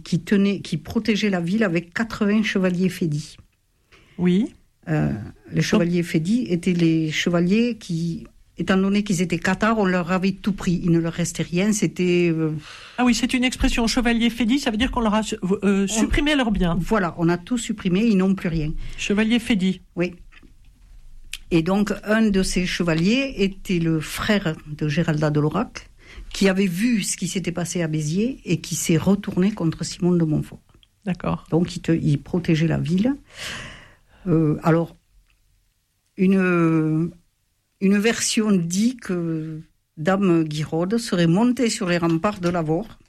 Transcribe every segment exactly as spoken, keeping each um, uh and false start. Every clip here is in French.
qui tenait, qui protégeait la ville avec quatre-vingts chevaliers fédis. Oui. Euh, les chevaliers fédis étaient les chevaliers qui, étant donné qu'ils étaient cathares, on leur avait tout pris. Il ne leur restait rien. C'était. Euh... Ah oui, c'est une expression chevalier fédis. Ça veut dire qu'on leur a euh, supprimé on... leurs biens. Voilà, on a tout supprimé. Ils n'ont plus rien. Chevalier fédis. Oui. Et donc, un de ces chevaliers était le frère de Géralda de Laurac, qui avait vu ce qui s'était passé à Béziers et qui s'est retourné contre Simon de Montfort. D'accord. Donc, il, te, il protégeait la ville. Euh, alors, une, une version dit que Dame Guiraude serait montée sur les remparts de Lavaur,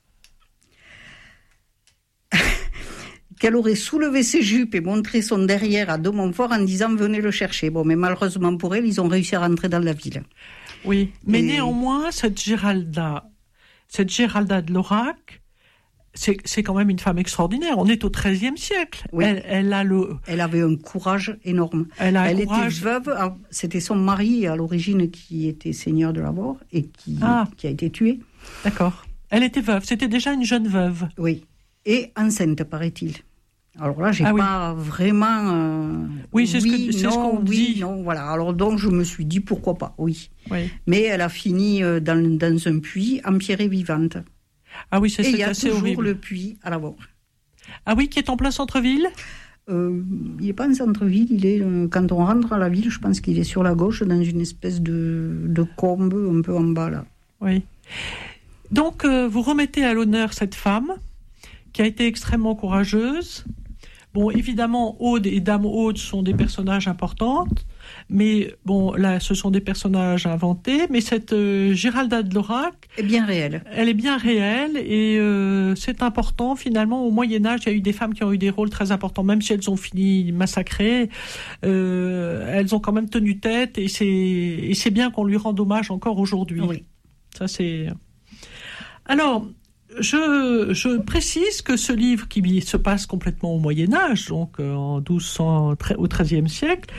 qu'elle aurait soulevé ses jupes et montré son derrière à de Montfort en disant « Venez le chercher ». Bon, mais malheureusement pour elle, ils ont réussi à rentrer dans la ville. Oui, mais et... néanmoins, cette Géralda, cette Géralda de Laurac, c'est, c'est quand même une femme extraordinaire. On est au treizième siècle. Oui. Elle, elle, a le... elle avait un courage énorme. Elle, a elle un courage... était veuve. C'était son mari à l'origine qui était seigneur de Lavaur et qui, ah. qui a été tué. D'accord. Elle était veuve. C'était déjà une jeune veuve. Oui. Et enceinte, paraît-il. Alors là, j'ai ah, pas oui. vraiment. Euh, oui, c'est, oui, ce, que, c'est non, ce qu'on oui, dit. Non, voilà. Alors donc, je me suis dit pourquoi pas, oui. oui. Mais elle a fini dans, dans un puits empierrée vivante. Ah oui, c'est, c'est assez horrible. Et il y a toujours horrible. Le puits à Lavaur. Ah oui, qui est en plein centre-ville. Euh, il n'est pas en centre-ville, il est, euh, quand on rentre à la ville, je pense qu'il est sur la gauche, dans une espèce de, de combe un peu en bas, là. Oui. Donc, euh, vous remettez à l'honneur cette femme qui a été extrêmement courageuse. Bon, évidemment, Aude et Dame Aude sont des personnages importants, mais bon, là, ce sont des personnages inventés. Mais cette euh, Géralda de Laurac est bien réelle. Elle est bien réelle et euh, c'est important. Finalement, au Moyen Âge, il y a eu des femmes qui ont eu des rôles très importants, même si elles ont fini massacrées. Euh, elles ont quand même tenu tête et c'est et c'est bien qu'on lui rende hommage encore aujourd'hui. Oui. Ça c'est. Alors. Je, je précise que ce livre qui se passe complètement au Moyen-Âge, donc en douze cents, au treizième siècle,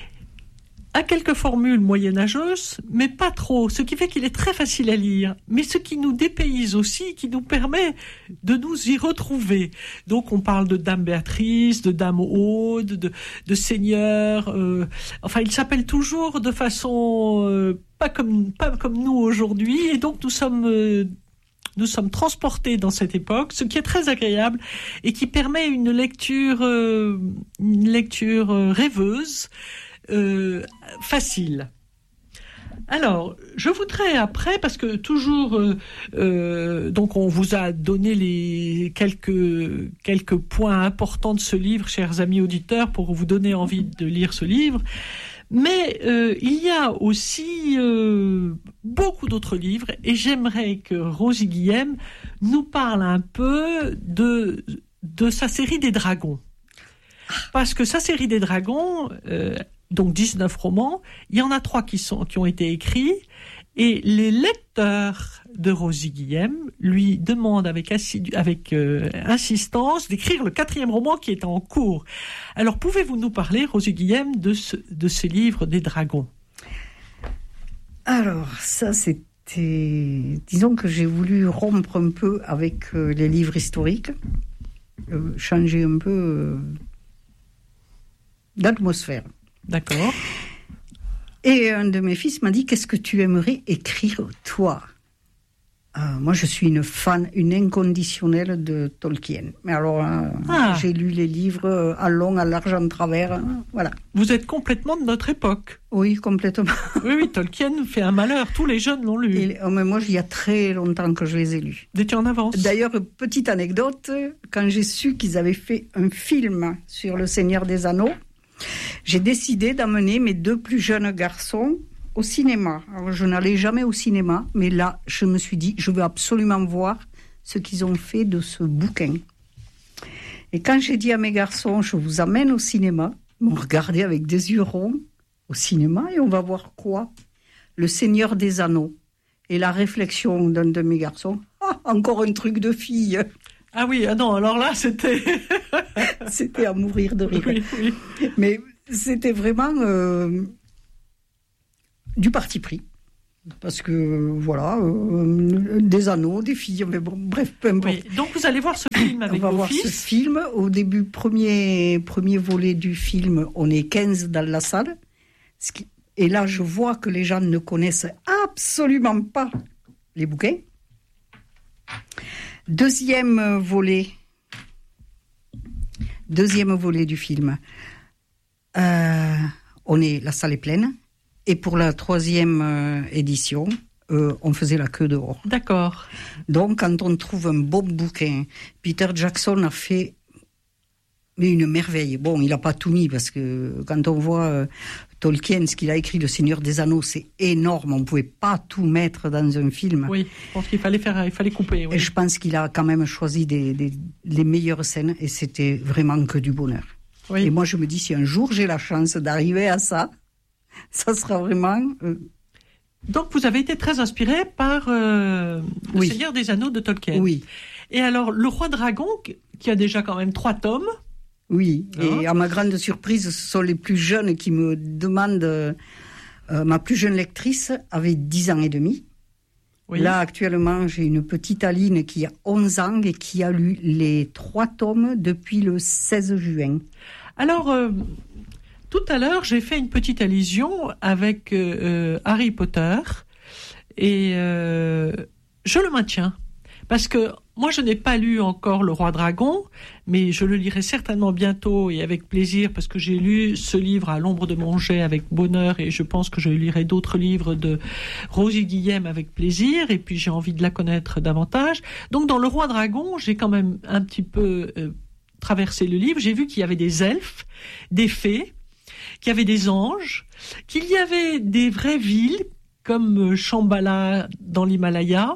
a quelques formules moyenâgeuses, mais pas trop, ce qui fait qu'il est très facile à lire, mais ce qui nous dépayse aussi, qui nous permet de nous y retrouver. Donc on parle de Dame Béatrice, de Dame Aude, de, de Seigneur, euh, enfin il s'appelle toujours de façon euh, pas comme, pas comme nous aujourd'hui, et donc nous sommes... Euh, Nous sommes transportés dans cette époque, ce qui est très agréable et qui permet une lecture, euh, une lecture euh, rêveuse, euh, facile. Alors, je voudrais après, parce que toujours, euh, euh, donc on vous a donné les quelques quelques points importants de ce livre, chers amis auditeurs, pour vous donner envie de lire ce livre. Mais euh, il y a aussi euh, beaucoup d'autres livres et j'aimerais que Rosie Guillem nous parle un peu de, de sa série des dragons. Parce que sa série des dragons, euh, donc dix-neuf romans, il y en a trois qui, sont, qui ont été écrits et les lecteurs de Rosie Guillem lui demandent avec, assidu, avec euh, insistance d'écrire le quatrième roman qui est en cours. Alors, pouvez-vous nous parler, Rosie Guillem, de ce, de ce livre des dragons ? Alors, ça, c'était... Disons que j'ai voulu rompre un peu avec euh, les livres historiques, euh, changer un peu euh, d'atmosphère. D'accord. Et un de mes fils m'a dit « Qu'est-ce que tu aimerais écrire, toi ?» euh, Moi, je suis une fan, une inconditionnelle de Tolkien. Mais alors, euh, ah. j'ai lu les livres à long, à large, en travers. Hein, voilà. Vous êtes complètement de notre époque. Oui, complètement. Oui, oui, Tolkien fait un malheur. Tous les jeunes l'ont lu. Et, oh, mais moi, il y a très longtemps que je les ai lus. Vous étiez en avance. D'ailleurs, petite anecdote, quand j'ai su qu'ils avaient fait un film sur Le Seigneur des Anneaux, j'ai décidé d'amener mes deux plus jeunes garçons au cinéma. Alors, je n'allais jamais au cinéma, mais là, je me suis dit, je veux absolument voir ce qu'ils ont fait de ce bouquin. Et quand j'ai dit à mes garçons, je vous amène au cinéma, ils m'ont regardé avec des yeux ronds, au cinéma, et on va voir quoi ? Le Seigneur des Anneaux. Et la réflexion d'un de mes garçons, ah, encore un truc de fille. Ah oui, ah non, alors là, c'était... c'était à mourir de rire. Oui, oui. Mais c'était vraiment euh, du parti pris. Parce que, voilà, euh, des anneaux, des filles, mais bon, bref, peu importe. Oui, donc vous allez voir ce film avec on va vos voir fils. ce film. Au début, premier, premier volet du film, on est quinze dans la salle. Ce qui, et là, je vois que les gens ne connaissent absolument pas les bouquins. Deuxième volet, deuxième volet du film, euh, on est, la salle est pleine. Et pour la troisième euh, édition, euh, on faisait la queue dehors. D'accord. Donc, quand on trouve un bon bouquin, Peter Jackson a fait mais une merveille. Bon, il n'a pas tout mis, parce que quand on voit euh, Tolkien, ce qu'il a écrit, Le Seigneur des Anneaux, c'est énorme. On ne pouvait pas tout mettre dans un film. Oui, je pense qu'il fallait, faire, il fallait couper. Oui. Et je pense qu'il a quand même choisi des, des, les meilleures scènes, et c'était vraiment que du bonheur. Oui. Et moi, je me dis, si un jour j'ai la chance d'arriver à ça, ça sera vraiment... Euh... Donc, vous avez été très inspiré par euh, Le oui. Seigneur des Anneaux de Tolkien. Oui. Et alors, Le Roi Dragon, qui a déjà quand même trois tomes. Oui, hein? Et à ma grande surprise, ce sont les plus jeunes qui me demandent... Euh, ma plus jeune lectrice avait dix ans et demi. Oui. Là, actuellement, j'ai une petite Aline qui a onze ans et qui a lu les trois tomes depuis le seize juin. Alors... Euh... Tout à l'heure, j'ai fait une petite allusion avec euh, Harry Potter et euh, je le maintiens parce que moi, je n'ai pas lu encore Le Roi Dragon, mais je le lirai certainement bientôt et avec plaisir parce que j'ai lu ce livre à l'ombre de mon jet avec bonheur et je pense que je lirai d'autres livres de Rosie Guillem avec plaisir et puis j'ai envie de la connaître davantage. Donc, dans Le Roi Dragon, j'ai quand même un petit peu euh, traversé le livre. J'ai vu qu'il y avait des elfes, des fées, qu'il y avait des anges, qu'il y avait des vraies villes comme Shambhala dans l'Himalaya.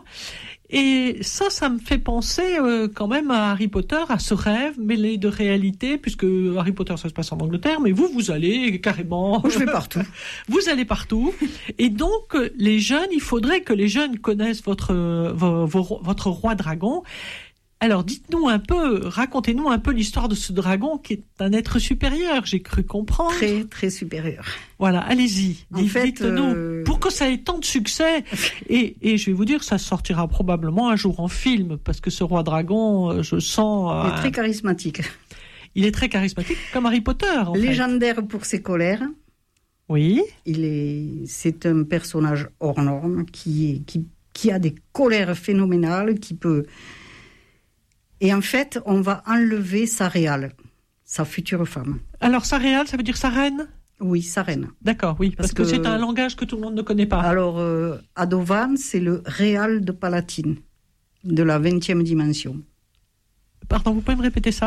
Et ça, ça me fait penser euh, quand même à Harry Potter, à ce rêve mêlé de réalité, puisque Harry Potter, ça se passe en Angleterre, mais vous, vous allez carrément... Moi, je vais partout. Vous allez partout. Et donc, les jeunes, il faudrait que les jeunes connaissent votre, vos, vos, votre roi dragon. Alors, dites-nous un peu, racontez-nous un peu l'histoire de ce dragon qui est un être supérieur, j'ai cru comprendre. Très, très supérieur. Voilà, allez-y, en fait, dites-nous, euh... pour que ça ait tant de succès. Et, et je vais vous dire, ça sortira probablement un jour en film, parce que ce roi dragon, je sens... Il est très charismatique. Il est très charismatique, comme Harry Potter, en Légendaire fait. pour ses colères. Oui. Il est, c'est un personnage hors norme, qui, est, qui, qui a des colères phénoménales, qui peut... Et en fait, on va enlever sa réale, sa future femme. Alors, sa réale, ça veut dire sa reine ? Oui, sa reine. D'accord, oui, parce, parce que, que c'est un langage que tout le monde ne connaît pas. Alors, euh, Adovan, c'est le réal de Palatine, de la vingtième dimension. Pardon, vous pouvez me répéter ça ?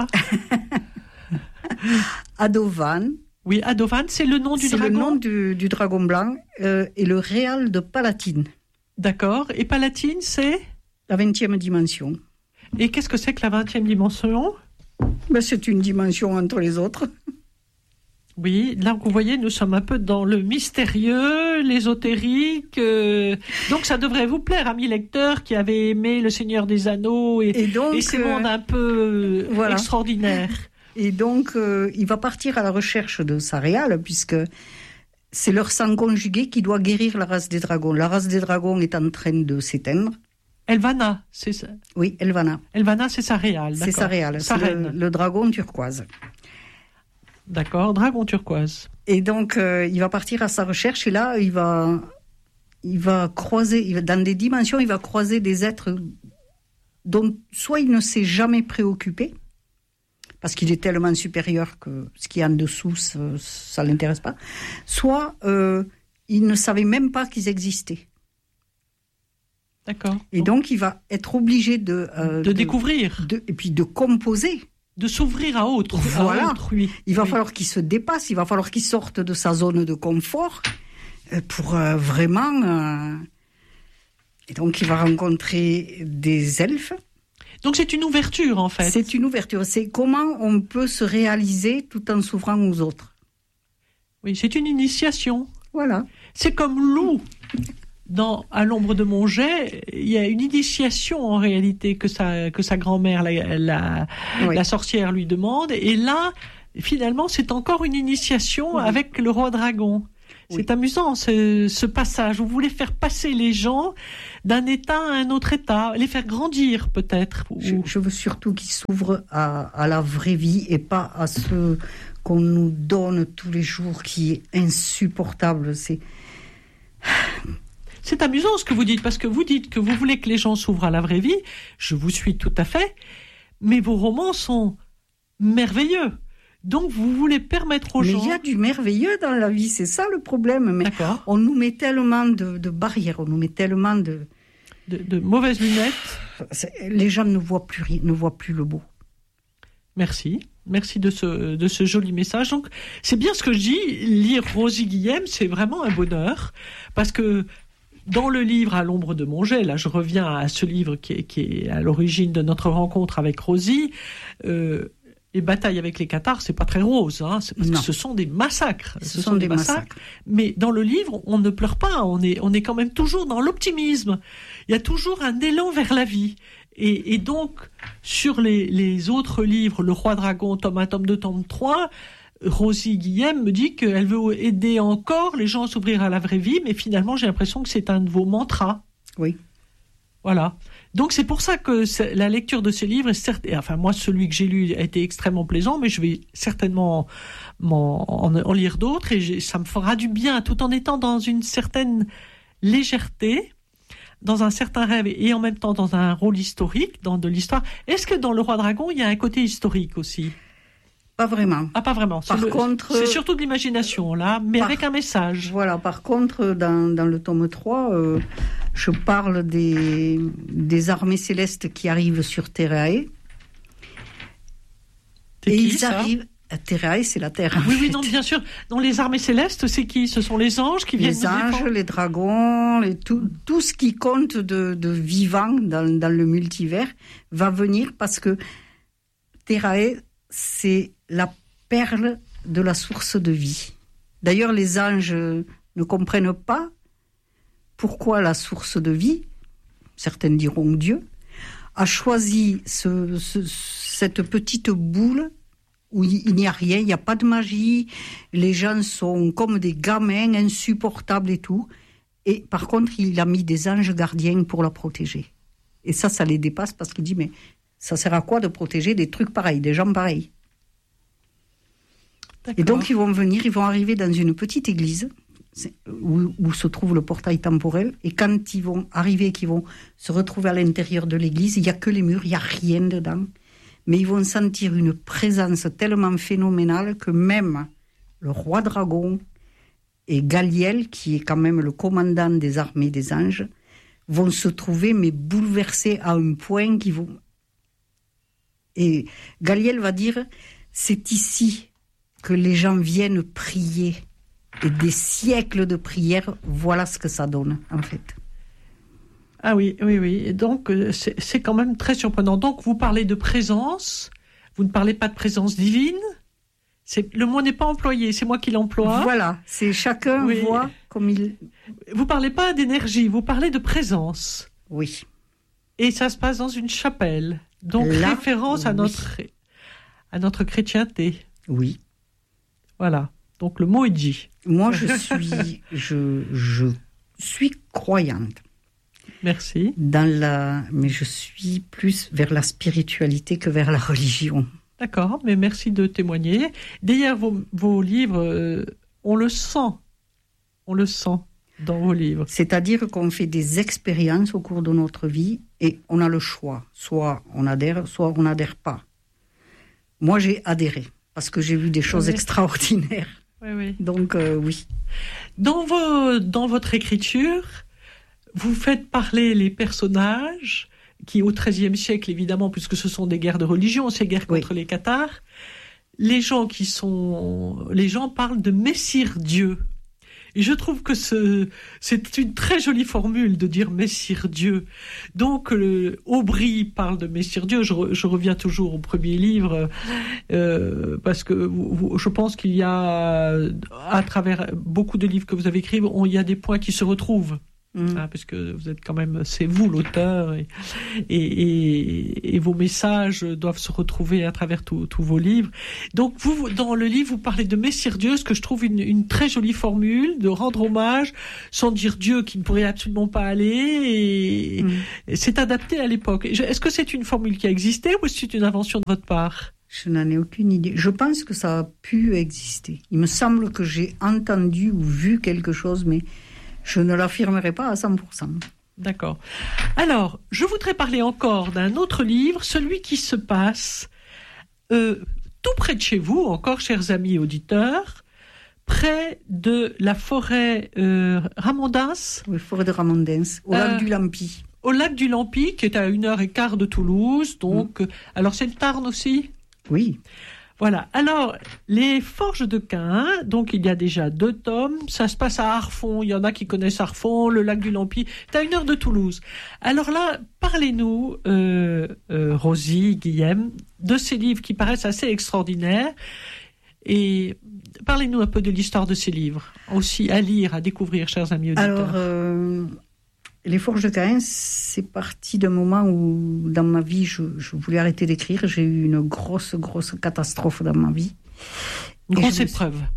Adovan. Oui, Adovan, c'est le nom du c'est dragon. C'est le nom du, du dragon blanc euh, et le réal de Palatine. D'accord, et Palatine, c'est ? La vingtième dimension. Et qu'est-ce que c'est que la vingtième dimension ? Ben, c'est une dimension entre les autres. Oui, là, vous voyez, nous sommes un peu dans le mystérieux, l'ésotérique. Euh... Donc, ça devrait vous plaire, amis lecteurs, qui avez aimé Le Seigneur des Anneaux et, et, donc, et ces euh... mondes un peu voilà. extraordinaires. Et donc, euh, il va partir à la recherche de sa réale, puisque c'est leur sang conjugué qui doit guérir la race des dragons. La race des dragons est en train de s'éteindre. Elvana, c'est ça. Oui, Elvana. Elvana, c'est sa réale. C'est sa réale, c'est le, le dragon turquoise. D'accord, dragon turquoise. Et donc, euh, il va partir à sa recherche et là, il va, il va croiser, il va, dans des dimensions, il va croiser des êtres dont soit il ne s'est jamais préoccupé, parce qu'il est tellement supérieur que ce qui est en dessous, ça ne l'intéresse pas, soit euh, il ne savait même pas qu'ils existaient. D'accord. Et donc, il va être obligé de... Euh, de, de découvrir. De, et puis de composer. De s'ouvrir à autre. Voilà. À autrui. Il va oui. falloir qu'il se dépasse, il va falloir qu'il sorte de sa zone de confort pour euh, vraiment... Euh... Et donc, il va rencontrer des elfes. Donc, c'est une ouverture, en fait. C'est une ouverture. C'est comment on peut se réaliser tout en s'ouvrant aux autres. Oui, c'est une initiation. Voilà. C'est comme Lou. Dans À l'ombre de mon jet, il y a une initiation en réalité que sa, que sa grand-mère, la, la, oui. la sorcière, lui demande. Et là, finalement, c'est encore une initiation oui. avec le roi dragon. Oui. C'est amusant, ce, ce passage. Vous voulez faire passer les gens d'un état à un autre état, les faire grandir peut-être. Ou... Je, je veux surtout qu'ils s'ouvrent à, à la vraie vie et pas à ce qu'on nous donne tous les jours qui est insupportable. C'est... C'est amusant ce que vous dites, parce que vous dites que vous voulez que les gens s'ouvrent à la vraie vie. Je vous suis tout à fait, mais vos romans sont merveilleux. Donc vous voulez permettre aux mais gens... Mais il y a du merveilleux dans la vie, c'est ça le problème. Mais D'accord. On nous met tellement de, de barrières, on nous met tellement de... De, de mauvaises lunettes. C'est, les gens ne voient plus rien, ne voient plus le beau. Merci. Merci de ce, de ce joli message. Donc, c'est bien ce que je dis, lire Rosie Guillem, c'est vraiment un bonheur, parce que dans le livre À l'ombre de mon jet, là je reviens à ce livre qui est, qui est à l'origine de notre rencontre avec Rosie, euh, les batailles avec les cathares, c'est pas très rose, hein, c'est parce non. que ce sont des massacres. Ce, ce sont, sont des, des massacres. massacres. Mais dans le livre, on ne pleure pas, on est, on est quand même toujours dans l'optimisme. Il y a toujours un élan vers la vie. Et, et donc, sur les, les autres livres, Le Roi Dragon, tome un, tome deux, tome trois, Rosie Guillem me dit qu'elle veut aider encore les gens à s'ouvrir à la vraie vie, mais finalement, j'ai l'impression que c'est un de vos mantras. Oui. Voilà. Donc, c'est pour ça que la lecture de ces livres est certes, enfin, moi, celui que j'ai lu a été extrêmement plaisant, mais je vais certainement m'en, en, en lire d'autres et ça me fera du bien, tout en étant dans une certaine légèreté, dans un certain rêve et en même temps dans un rôle historique, dans de l'histoire. Est-ce que dans Le Roi Dragon, il y a un côté historique aussi ? Pas vraiment. Ah, pas vraiment. Par c'est le, contre, c'est surtout de l'imagination, là, mais par, avec un message. Voilà, par contre, dans, dans le tome trois, euh, je parle des, des armées célestes qui arrivent sur Terrae. C'est et qui, ils ça arrivent... Terrae, c'est la Terre. Oui, oui, non, bien sûr. Dans les armées célestes, c'est qui ? Ce sont les anges qui viennent les anges, défendre. Les dragons, les, tout, tout ce qui compte de, de vivant dans, dans le multivers va venir parce que Terrae, c'est la perle de la source de vie. D'ailleurs, les anges ne comprennent pas pourquoi la source de vie, certains diront Dieu, a choisi ce, ce, cette petite boule où il n'y a rien, il n'y a pas de magie, les gens sont comme des gamins insupportables et tout. Et par contre, il a mis des anges gardiens pour la protéger. Et ça, ça les dépasse parce qu'il dit, mais ça sert à quoi de protéger des trucs pareils, des gens pareils ? D'accord. Et donc, ils vont venir, ils vont arriver dans une petite église où, où se trouve le portail temporel. Et quand ils vont arriver, qu'ils vont se retrouver à l'intérieur de l'église, il n'y a que les murs, il n'y a rien dedans. Mais ils vont sentir une présence tellement phénoménale que même le roi dragon et Galiel, qui est quand même le commandant des armées des anges, vont se trouver mais bouleversés à un point qu'ils vont... Et Galiel va dire, c'est ici que les gens viennent prier. Et des siècles de prière, voilà ce que ça donne, en fait. Ah oui, oui, oui. Et donc, c'est, c'est quand même très surprenant. Donc, vous parlez de présence, vous ne parlez pas de présence divine. C'est, le mot n'est pas employé, c'est moi qui l'emploie. Voilà, c'est chacun oui. voit comme il... Vous ne parlez pas d'énergie, vous parlez de présence. Oui. Et ça se passe dans une chapelle. Donc, Là, référence à, oui. notre, à notre chrétienté. Oui. Voilà. Donc, le mot est dit. Moi, je suis, je, je suis croyante. Merci. Dans la... Mais je suis plus vers la spiritualité que vers la religion. D'accord, mais merci de témoigner. D'ailleurs, vos, vos livres, euh, on le sent. On le sent dans vos livres. C'est-à-dire qu'on fait des expériences au cours de notre vie et on a le choix. Soit on adhère, soit on n'adhère pas. Moi, j'ai adhéré parce que j'ai vu des choses oui. extraordinaires. Oui, oui. Donc, euh, oui. Dans, vos, dans votre écriture... Vous faites parler les personnages qui, au treizième siècle, évidemment, puisque ce sont des guerres de religion, ces guerres contre oui. les cathares, les gens qui sont... Les gens parlent de Messire Dieu. Et je trouve que ce, c'est une très jolie formule de dire Messire Dieu. Donc, le, Aubry parle de Messire Dieu. Je, re, je reviens toujours au premier livre, euh, parce que vous, vous, je pense qu'il y a, à travers beaucoup de livres que vous avez écrits, on, il y a des points qui se retrouvent. Mmh. Hein, puisque vous êtes quand même, c'est vous l'auteur, et, et, et, et vos messages doivent se retrouver à travers tous vos livres. Donc, vous, dans le livre, vous parlez de Messire Dieu, ce que je trouve une, une très jolie formule, de rendre hommage sans dire Dieu qui ne pourrait absolument pas aller, et, mmh. et c'est adapté à l'époque. Est-ce que c'est une formule qui a existé ou c'est une invention de votre part ? Je n'en ai aucune idée. Je pense que ça a pu exister. Il me semble que j'ai entendu ou vu quelque chose, mais je ne l'affirmerai pas à cent pour cent. D'accord. Alors, je voudrais parler encore d'un autre livre, celui qui se passe euh, tout près de chez vous, encore, chers amis auditeurs, près de la forêt euh, Ramondens. Oui, forêt de Ramondens, au euh, lac du Lampi. Au lac du Lampi, qui est à une heure et quart de Toulouse. Donc, mmh. alors c'est le Tarn aussi ? Oui. Voilà. Alors, les Forges de Caïn, donc il y a déjà deux tomes. Ça se passe à Arfon. Il y en a qui connaissent Arfon, le lac du Lampi. C'est à une heure de Toulouse. Alors là, parlez-nous, euh, euh, Rosie, Guillaume, de ces livres qui paraissent assez extraordinaires. Et parlez-nous un peu de l'histoire de ces livres, aussi à lire, à découvrir, chers amis auditeurs. Alors, euh, les Forges de Caïn, c'est parti d'un moment où, dans ma vie, je, je voulais arrêter d'écrire. J'ai eu une grosse, grosse catastrophe dans ma vie. Une grosse épreuve. Suis...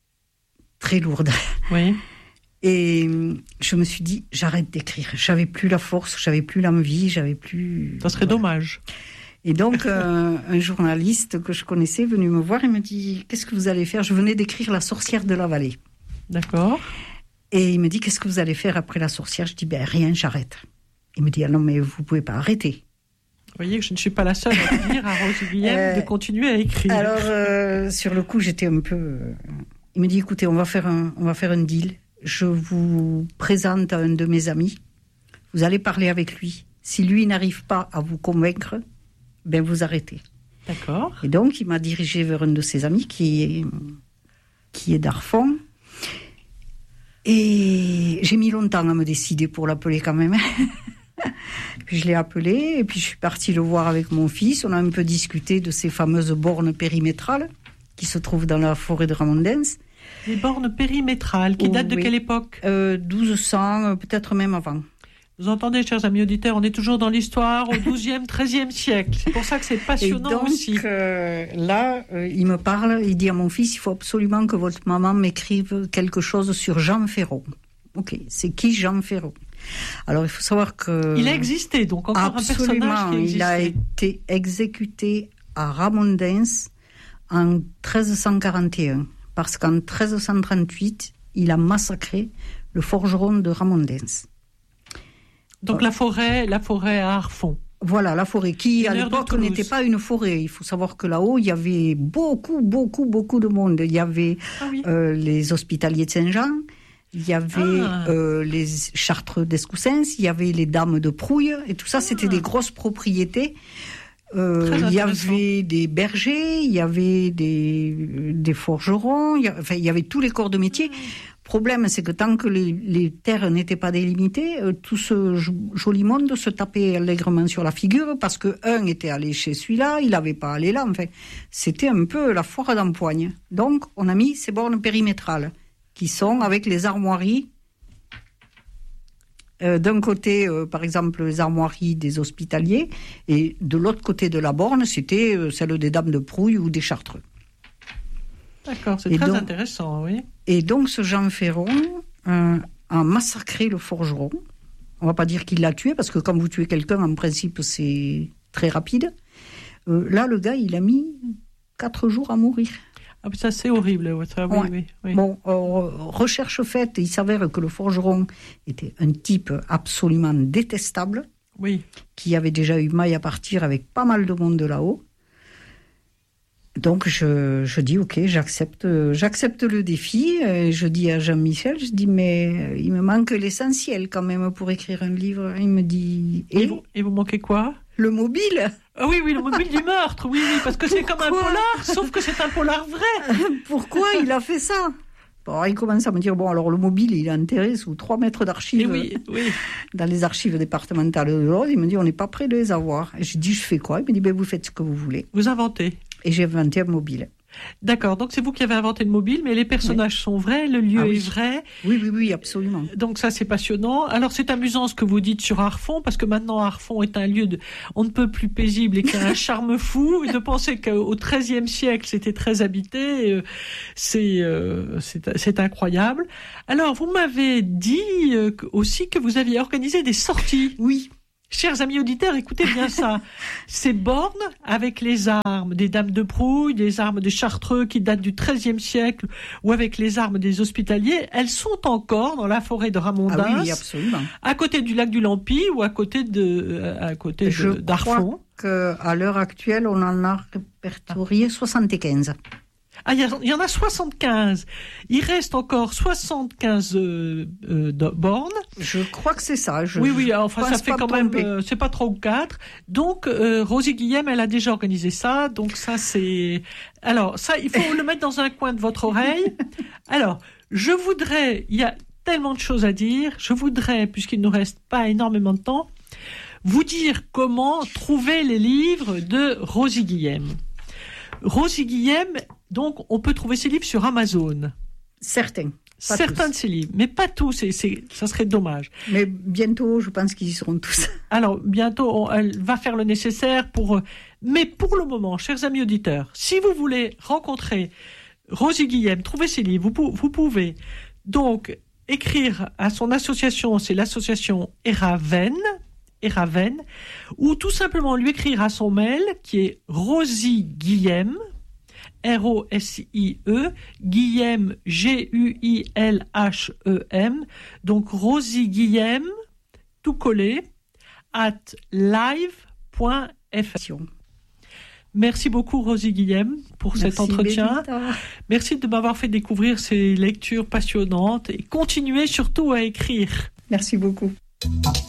Très lourde. Oui. Et je me suis dit, j'arrête d'écrire. J'avais plus la force, j'avais plus l'envie, j'avais plus... Ça serait voilà. Dommage. Et donc, euh, un journaliste que je connaissais est venu me voir et me dit, qu'est-ce que vous allez faire ? Je venais d'écrire La sorcière de la vallée. D'accord. Et il me dit, qu'est-ce que vous allez faire après La sorcière ? Je dis, ben rien, j'arrête. Il me dit, ah non, mais vous pouvez pas arrêter. Vous voyez que je ne suis pas la seule à dire à Rose Guillaume euh, de continuer à écrire. Alors, euh, sur le coup, j'étais un peu... Euh... Il me dit, écoutez, on va faire un, on va faire un deal. Je vous présente à un de mes amis. Vous allez parler avec lui. Si lui n'arrive pas à vous convaincre, ben vous arrêtez. D'accord. Et donc, il m'a dirigé vers un de ses amis qui est, qui est d'Arfon. Et j'ai mis longtemps à me décider pour l'appeler quand même. Puis je l'ai appelé et puis je suis partie le voir avec mon fils. On a un peu discuté de ces fameuses bornes périmétrales qui se trouvent dans la forêt de Ramondens. Les bornes périmétrales qui oh, datent de oui. Quelle époque ? euh, douze cents, peut-être même avant. Vous entendez, chers amis auditeurs, on est toujours dans l'histoire au douzième, treizième siècle. C'est pour ça que c'est passionnant et donc, aussi. Euh, là, euh, il me parle, il dit à mon fils, il faut absolument que votre maman m'écrive quelque chose sur Jean Ferron. Ok, c'est qui Jean Ferron ? Alors, il faut savoir que... Il a existé, donc encore absolument, un personnage qui existait. Il a été exécuté à Ramondens en treize cent quarante et un. Parce qu'en treize cent trente-huit, il a massacré le forgeron de Ramondens. Donc la forêt, la forêt à Arfon. Voilà, la forêt qui, à l'époque, n'était pas une forêt. Il faut savoir que là-haut, il y avait beaucoup, beaucoup, beaucoup de monde. Il y avait ah oui. euh, les hospitaliers de Saint-Jean, il y avait ah. euh, les Chartreux d'Escoussens, il y avait les dames de Prouille, et tout ça, ah. c'était des grosses propriétés. Euh, il y avait des bergers, il y avait des, des forgerons, il y, a, enfin, il y avait tous les corps de métier. Le problème, c'est que tant que les, les terres n'étaient pas délimitées, euh, tout ce joli monde se tapait allègrement sur la figure parce que un était allé chez celui-là, il n'avait pas allé là. Enfin, c'était un peu la foire d'empoigne. Donc, on a mis ces bornes périmétrales qui sont avec les armoiries. Euh, d'un côté, euh, par exemple, les armoiries des hospitaliers, et de l'autre côté de la borne, c'était euh, celle des dames de Prouille ou des Chartreux. D'accord, c'est et très donc, intéressant, oui. Et donc, ce Jean Ferron euh, a massacré le forgeron. On ne va pas dire qu'il l'a tué, parce que quand vous tuez quelqu'un, en principe, c'est très rapide. Euh, là, le gars, il a mis quatre jours à mourir. Ah, ça, c'est horrible. Ça, oui, ouais. oui, oui. Bon, euh, recherche faite, il s'avère que le forgeron était un type absolument détestable, oui. qui avait déjà eu maille à partir avec pas mal de monde là-haut. Donc, je, je dis, OK, j'accepte, j'accepte le défi. Et je dis à Jean-Michel, je dis, mais il me manque l'essentiel quand même pour écrire un livre. Il me dit... Et, et, vous, et vous manquez quoi ? Le mobile. Ah oui, oui, le mobile du meurtre, oui, oui, parce que c'est comme un polar, sauf que c'est un polar vrai. Pourquoi il a fait ça ? Bon, il commence à me dire, bon, alors le mobile, il est enterré sous trois mètres d'archives, oui, oui. dans les archives départementales de l'Aude. Il me dit, on n'est pas prêt de les avoir. Et je dis, je fais quoi ? Il me dit, ben, vous faites ce que vous voulez. Vous inventez. Et j'ai inventé un mobile. D'accord, donc c'est vous qui avez inventé le mobile, mais les personnages oui. sont vrais, le lieu ah, oui. est vrai. Oui, oui, oui, absolument. Donc ça, c'est passionnant. Alors c'est amusant ce que vous dites sur Arfon, parce que maintenant Arfon est un lieu de, on ne peut plus paisible et qui a un charme fou. Et de penser qu'au treizième siècle, c'était très habité, euh, c'est, euh, c'est, c'est incroyable. Alors vous m'avez dit euh, aussi que vous aviez organisé des sorties. Oui. Chers amis auditeurs, écoutez bien ça. Ces bornes avec les armes des dames de Prouille, des armes des Chartreux qui datent du treizième siècle, ou avec les armes des Hospitaliers, elles sont encore dans la forêt de Ramondens, ah oui, absolument. À côté du lac du Lampy ou à côté de, à côté de, Je d'Arfon. Je crois qu'à l'heure actuelle, on en a répertorié soixante-quinze. Ah, il y, y en a soixante-quinze. Il reste encore soixante-quinze euh, euh, bornes. Je crois que c'est ça. Je, oui, oui. Enfin, ça fait quand même. Euh, c'est pas trois ou quatre. Donc, euh, Rosie Guillem, elle a déjà organisé ça. Donc ça, c'est. Alors, ça, il faut le mettre dans un coin de votre oreille. Alors, je voudrais. Il y a tellement de choses à dire. Je voudrais, puisqu'il nous reste pas énormément de temps, vous dire comment trouver les livres de Rosie Guillem. Rosie Guillem, donc, on peut trouver ses livres sur Amazon. Certains. Certains tous. de ses livres, mais pas tous, c'est, c'est, ça serait dommage. Mais bientôt, je pense qu'ils y seront tous. Alors, bientôt, on, elle va faire le nécessaire pour... Mais pour le moment, chers amis auditeurs, si vous voulez rencontrer Rosie Guillem, trouver ses livres, vous, vous pouvez donc écrire à son association, c'est l'association Eraven, Eraven, ou tout simplement lui écrire à son mail qui est Rosie Guillem, R O S I E, Guillem, G U I L H E M, donc Rosie Guillem, tout collé, at live point f r. Merci beaucoup Rosie Guillem pour Merci cet entretien. Bénita. Merci de m'avoir fait découvrir ces lectures passionnantes et continuez surtout à écrire. Merci beaucoup.